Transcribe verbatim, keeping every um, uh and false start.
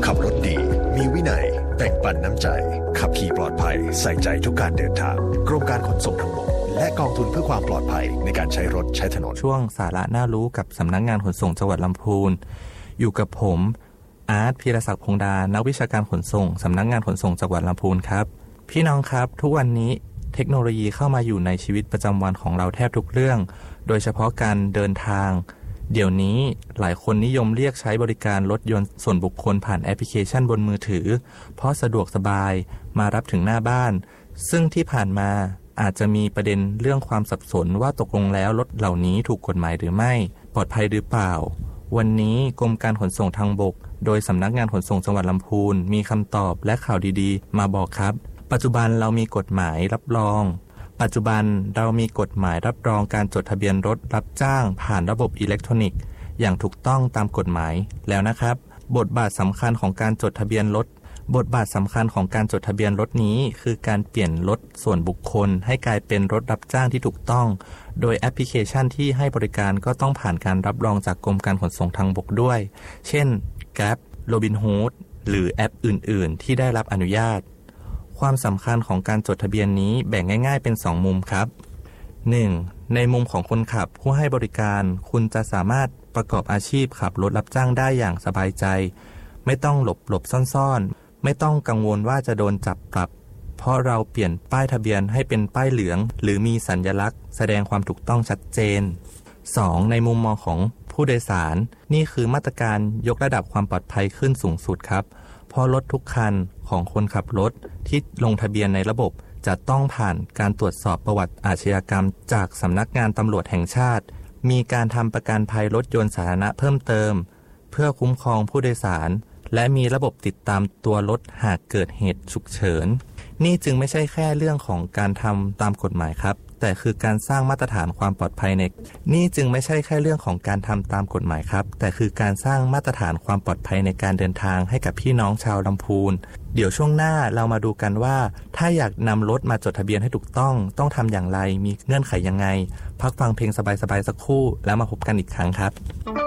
ขับรถดีมีวินัยแบ่งปันน้ำใจขับขี่ปลอดภัยใส่ใจทุกการเดินทางกรมการขนส่งทางบกและกองทุนเพื่อความปลอดภัยในการใช้รถใช้ถนนช่วงสาระน่ารู้กับสำนักงานขนส่งจังหวัดลำพูนอยู่กับผมอาร์ตพีรศักดิ์พงษ์ดานักวิชาการขนส่งสำนักงานขนส่งจังหวัดลำพูนครับพี่น้องครับทุกวันนี้เทคโนโลยีเข้ามาอยู่ในชีวิตประจำวันของเราแทบทุกเรื่องโดยเฉพาะการเดินทางเดี๋ยวนี้หลายคนนิยมเรียกใช้บริการรถยนต์ส่วนบุคคลผ่านแอปพลิเคชันบนมือถือเพราะสะดวกสบายมารับถึงหน้าบ้านซึ่งที่ผ่านมาอาจจะมีประเด็นเรื่องความสับสนว่าตกลงแล้วรถเหล่านี้ถูกกฎหมายหรือไม่ปลอดภัยหรือเปล่าวันนี้กรมการขนส่งทางบกโดยสำนักงานขนส่งจังหวัดลำพูนมีคำตอบและข่าวดีๆมาบอกครับปัจจุบันเรามีกฎหมายรับรองปัจจุบันเรามีกฎหมายรับรองการจดทะเบียนรถรับจ้างผ่านระบบอิเล็กทรอนิกส์อย่างถูกต้องตามกฎหมายแล้วนะครับบทบาทสำคัญของการจดทะเบียนรถบทบาทสำคัญของการจดทะเบียนรถนี้คือการเปลี่ยนรถส่วนบุคคลให้กลายเป็นรถรับจ้างที่ถูกต้องโดยแอปพลิเคชันที่ให้บริการก็ต้องผ่านการรับรองจากกรมการขนส่งทางบกด้วยเช่น Grab Robinhood หรือแอปอื่นๆที่ได้รับอนุญาตความสำคัญของการจดทะเบียนนี้แบ่งง่ายๆเป็นสองมุมครับ หนึ่ง. ในมุมของคนขับผู้ให้บริการคุณจะสามารถประกอบอาชีพขับรถรับจ้างได้อย่างสบายใจไม่ต้องหลบหลบซ่อนๆไม่ต้องกังวลว่าจะโดนจับปรับเพราะเราเปลี่ยนป้ายทะเบียนให้เป็นป้ายเหลืองหรือมีสัญลักษณ์แสดงความถูกต้องชัดเจน สอง. ในมุมมองของผู้โดยสารนี่คือมาตรการยกระดับความปลอดภัยขึ้นสูงสุดครับเพราะรถทุกคันของคนขับรถที่ลงทะเบียนในระบบจะต้องผ่านการตรวจสอบประวัติอาชญากรรมจากสำนักงานตำรวจแห่งชาติมีการทำประกันภัยรถยนต์สาธารณะเพิ่มเติมเพื่อคุ้มครองผู้โดยสารและมีระบบติดตามตัวรถหากเกิดเหตุฉุกเฉินนี่จึงไม่ใช่แค่เรื่องของการทำตามกฎหมายครับแต่คือการสร้างมาตรฐานความปลอดภัยในนี่จึงไม่ใช่แค่เรื่องของการทำตามกฎหมายครับแต่คือการสร้างมาตรฐานความปลอดภัยในการเดินทางให้กับพี่น้องชาวลำพูนเดี๋ยวช่วงหน้าเรามาดูกันว่าถ้าอยากนำรถมาจดทะเบียนให้ถูกต้องต้องทำอย่างไรมีเงื่อนไขยังไงพักฟังเพลงสบายๆสักครู่แล้วมาพบกันอีกครั้งครับ